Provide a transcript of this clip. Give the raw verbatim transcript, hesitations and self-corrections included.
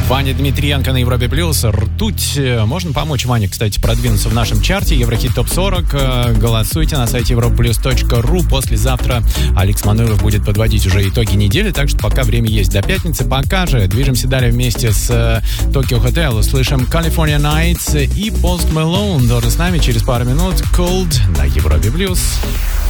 Ваня Дмитриенко на Европе Плюс. Ртуть. Можно помочь Ване, кстати, продвинуться в нашем чарте Еврохит топ сорок. Голосуйте на сайте европаплюс точка ру. Послезавтра Алекс Мануилов будет подводить уже итоги недели, так что пока время есть до пятницы. Пока же движемся далее вместе с Tokyo Hotel. Услышим California Nights и Post Malone тоже с нами через пару минут. Cold на Европе Плюс.